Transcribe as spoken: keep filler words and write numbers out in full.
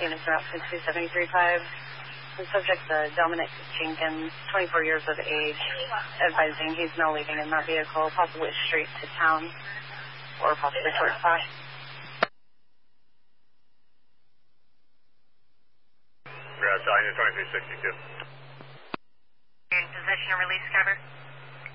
Phoenix Route two seven three five. The subject, uh, Dominic Jenkins, twenty-four years of age, advising he's now leaving in that vehicle, possibly straight to town or possibly towards Fox. Route twenty-three sixty-two. In position to release cover.